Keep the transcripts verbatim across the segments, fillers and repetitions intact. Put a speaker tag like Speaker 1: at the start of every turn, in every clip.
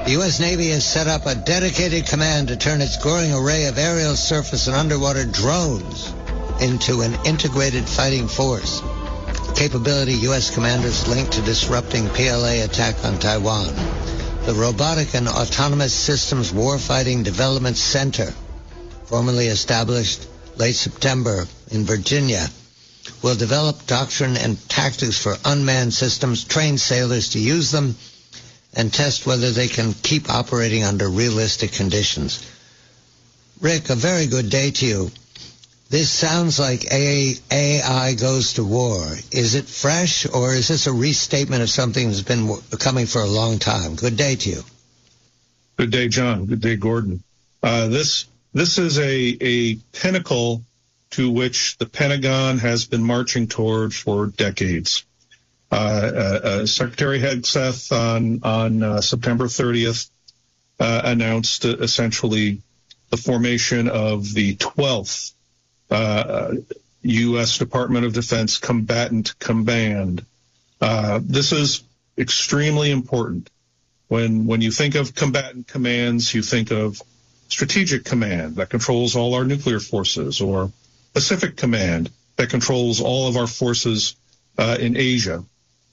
Speaker 1: The U S Navy has set up a dedicated command to turn its growing array of aerial, surface, and underwater drones into an integrated fighting force. A capability U S commanders linked to disrupting P L A attack on Taiwan. The Robotic and Autonomous Systems Warfighting Development Center, formerly established late September in Virginia, will develop doctrine and tactics for unmanned systems, train sailors to use them, and test whether they can keep operating under realistic conditions. Rick, a very good day to you. This sounds like A I goes to war. Is it fresh, or is this a restatement of something that's been coming for a long time? Good day to you.
Speaker 2: Good day, John. Good day, Gordon. Uh, this this is a, a pinnacle to which the Pentagon has been marching toward for decades. Uh, uh, uh, Secretary Hegseth on, on uh, September thirtieth uh, announced uh, essentially the formation of the twelfth Uh, U S Department of Defense Combatant Command. Uh, this is extremely important. When when you think of combatant commands, you think of Strategic Command that controls all our nuclear forces, or Pacific Command that controls all of our forces uh, in Asia.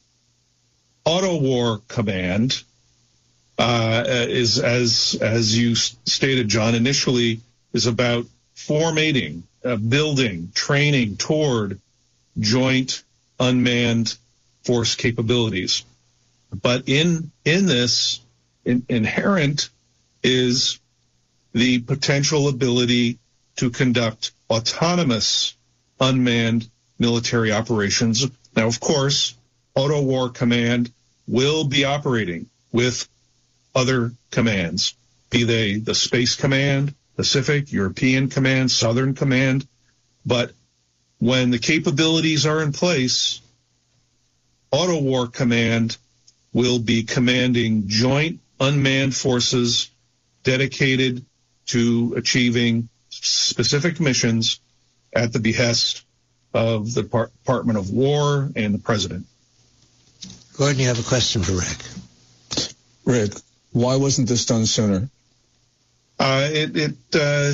Speaker 2: Auto War Command uh, is, as as you stated, John, initially is about formating, uh, building, training toward joint unmanned force capabilities. But in in this, in, inherent is the potential ability to conduct autonomous unmanned military operations. Now, of course, Auto War Command will be operating with other commands, be they the Space Command, Pacific, European Command, Southern Command. But when the capabilities are in place, Auto War Command will be commanding joint unmanned forces dedicated to achieving specific missions at the behest of the Department of War and the President.
Speaker 1: Gordon, you have a question for Rick.
Speaker 3: Rick, why wasn't this done sooner?
Speaker 2: Uh, it, it uh,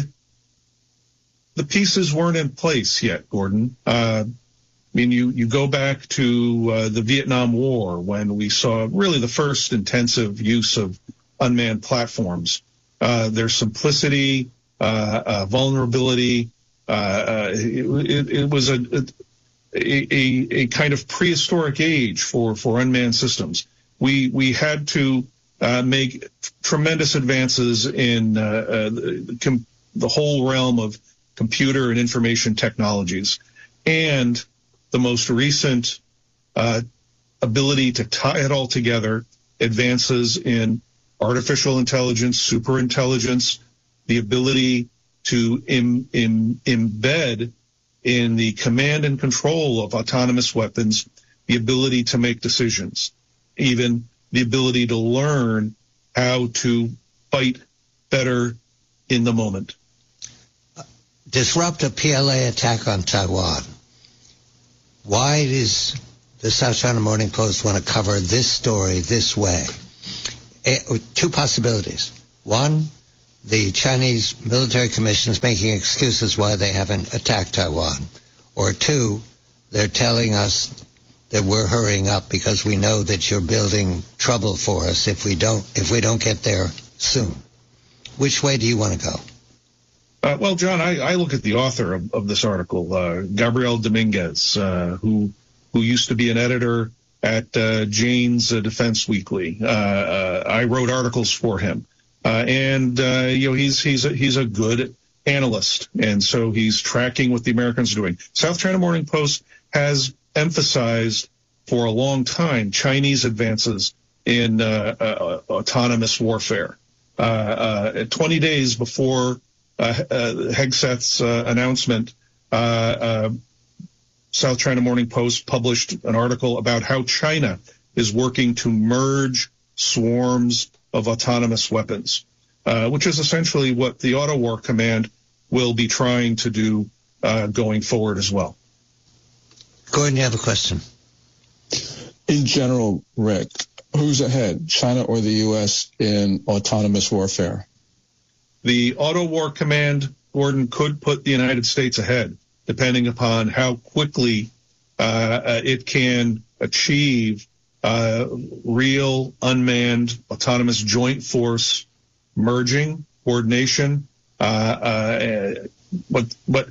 Speaker 2: the pieces weren't in place yet, Gordon. Uh, I mean, you, you go back to uh, the Vietnam War when we saw really the first intensive use of unmanned platforms. Uh, their simplicity, uh, uh, vulnerability, uh, uh, it, it, it was a, a, a, a kind of prehistoric age for, for unmanned systems. We, we had to uh, make tremendous advances in uh, uh, the, com- the whole realm of computer and information technologies. And the most recent uh, ability to tie it all together, advances in artificial intelligence, superintelligence, the ability to im- im- embed in the command and control of autonomous weapons, the ability to make decisions, even the ability to learn how to fight better in the moment.
Speaker 1: Disrupt a P L A attack on Taiwan. Why does the South China Morning Post want to cover this story this way? Two possibilities. One, the Chinese military commission is making excuses why they haven't attacked Taiwan. Or two, they're telling us that we're hurrying up because we know that you're building trouble for us if we don't if we don't get there soon. Which way do you want to go?
Speaker 2: Uh, well, John, I, I look at the author of, of this article, uh, Gabriel Dominguez, uh, who who used to be an editor at uh, Jane's uh, Defense Weekly. Uh, uh, I wrote articles for him, uh, and uh, you know he's he's a, he's a good analyst, and so he's tracking what the Americans are doing. South China Morning Post has emphasized for a long time Chinese advances in uh, uh, autonomous warfare. Uh, uh, twenty days before uh, uh, Hegseth's uh, announcement, uh, uh, South China Morning Post published an article about how China is working to merge swarms of autonomous weapons, uh, which is essentially what the Auto War Command will be trying to do uh, going forward as well.
Speaker 1: Gordon, you have a question.
Speaker 3: In general, Rick, Who's ahead, China or the U S in autonomous warfare?
Speaker 2: The Auto War Command, Gordon, could put the United States ahead, depending upon how quickly uh, it can achieve uh, real unmanned autonomous joint force merging, coordination. Uh, uh, but, but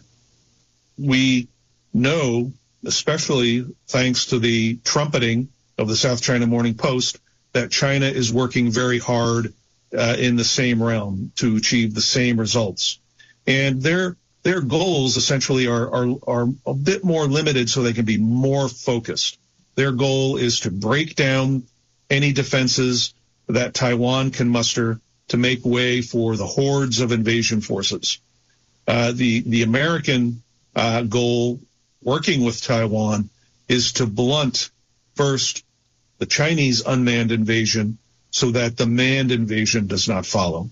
Speaker 2: we know, especially thanks to the trumpeting of the South China Morning Post, that China is working very hard uh, in the same realm to achieve the same results. And their their goals essentially are, are, are a bit more limited so they can be more focused. Their goal is to break down any defenses that Taiwan can muster to make way for the hordes of invasion forces. Uh, the, the American uh, goal, working with Taiwan, is to blunt first the Chinese unmanned invasion so that the manned invasion does not follow.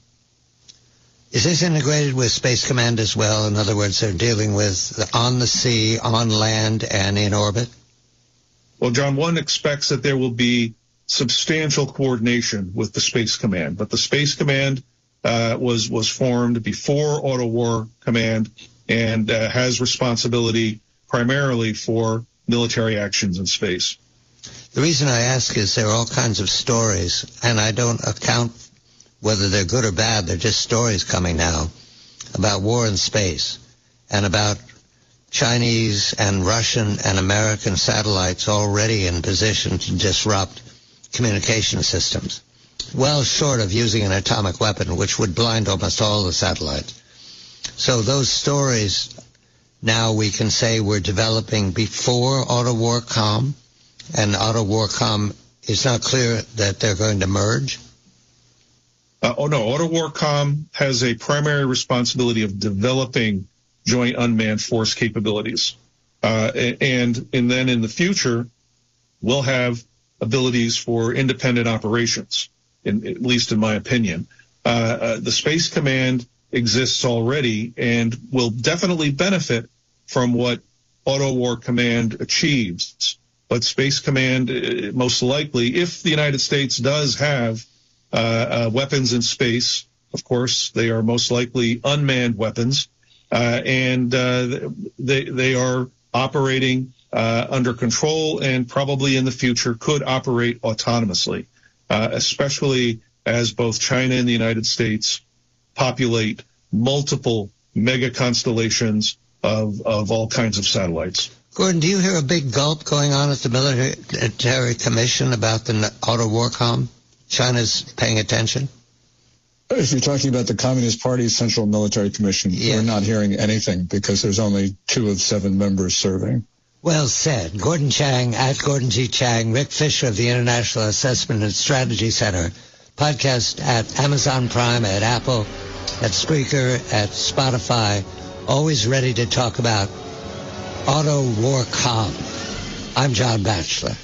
Speaker 1: Is this integrated with Space Command as well? In other words, they're dealing with on the sea, on land, and in orbit?
Speaker 2: Well, John, one expects that there will be substantial coordination with the Space Command, but the Space Command uh, was was formed before Auto War Command and uh, has responsibility primarily for military actions in space.
Speaker 1: The reason I ask is there are all kinds of stories, and I don't account whether they're good or bad. They're just stories coming now about war in space and about Chinese and Russian and American satellites already in position to disrupt communication systems, well short of using an atomic weapon, which would blind almost all the satellites. So those stories now we can say we're developing before Auto War Com, and Auto War Com is not clear that they're going to merge?
Speaker 2: Uh, oh, no. Auto War Com has a primary responsibility of developing joint unmanned force capabilities. Uh, and, and then in the future, we'll have abilities for independent operations, in, at least in my opinion. Uh, uh, the Space Command exists already and will definitely benefit from what Auto War Command achieves. But Space Command, uh, most likely, if the United States does have uh, uh, weapons in space, of course, they are most likely unmanned weapons, uh, and uh, they they are operating uh, under control and probably in the future could operate autonomously, uh, especially as both China and the United States populate multiple mega constellations of, of all kinds of satellites.
Speaker 1: Gordon, do you hear a big gulp going on at the Military Commission about the Auto War Com? China's paying attention?
Speaker 3: If you're talking about the Communist Party's Central Military Commission, yeah. We're not hearing anything because there's only two of seven members serving.
Speaker 1: Well said. Gordon Chang, at Gordon G. Chang, Rick Fisher of the International Assessment and Strategy Center, podcast at Amazon Prime, at Apple, at Spreaker, at Spotify, always ready to talk about Auto War Com. I'm John Batchelor.